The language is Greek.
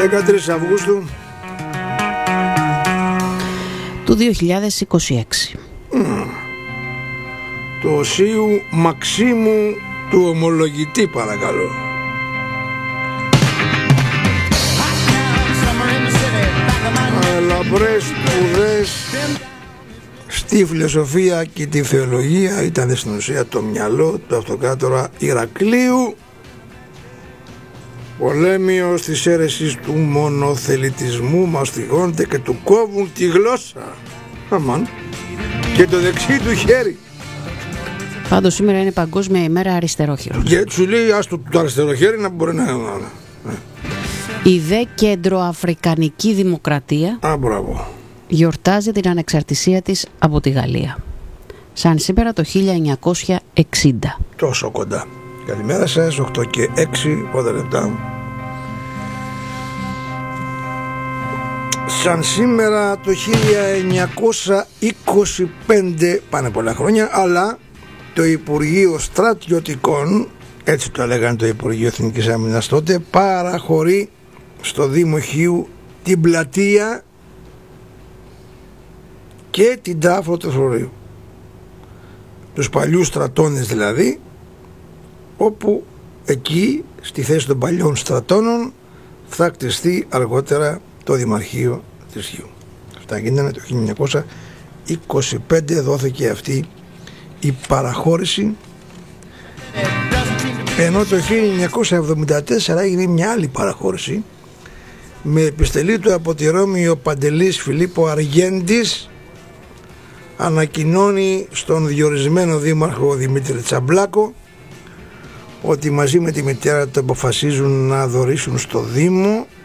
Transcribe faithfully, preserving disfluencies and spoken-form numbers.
δεκατρείς Αυγούστου του δύο χιλιάδες είκοσι έξι. Mm. Το οσίου Μαξίμου του ομολογητή, παρακαλώ. Λαμπρές σπουδές στη φιλοσοφία και τη θεολογία ήταν στην ουσία το μυαλό του αυτοκράτορα Ηρακλείου, πολέμιος της αίρεσης του μονοθελητισμού μαστιγώνεται και του κόβουν τη γλώσσα. Αμάν. Και το δεξί του χέρι. Πάντως σήμερα είναι Παγκόσμια ημέρα αριστερόχειρων. Και σου λέει άστο το αριστερό χέρι να μπορεί να... Η δε κεντροαφρικανική δημοκρατία Α, μπράβο. γιορτάζει την ανεξαρτησία της από τη Γαλλία. Σαν σήμερα το χίλια εννιακόσια εξήντα. Τόσο κοντά. Καλημέρα σας, οκτώ και έξι, πέντε λεπτά. Σαν σήμερα το χίλια εννιακόσια είκοσι πέντε, πάνε πολλά χρόνια, αλλά το Υπουργείο Στρατιωτικών, έτσι το έλεγαν το Υπουργείο Εθνικής Άμυνας τότε, παραχωρεί στο Δήμο Χίου την πλατεία και την τάφο του Θρορείου, τους παλιούς στρατώνες δηλαδή, όπου εκεί στη θέση των παλιών στρατώνων θα κτιστεί αργότερα το Δημαρχείο της Χίου. Αυτά γίνανε το χίλια εννιακόσια είκοσι πέντε, δόθηκε αυτή η παραχώρηση, ενώ το χίλια εννιακόσια εβδομήντα τέσσερα έγινε μια άλλη παραχώρηση με επιστελή του από τη Ρώμη ο Παντελής Φιλίππο Αργέντης, ανακοινώνει στον διορισμένο δήμαρχο Δημήτρη Τσαμπλάκο ότι μαζί με τη μητέρα του αποφασίζουν να δωρήσουν στο Δήμο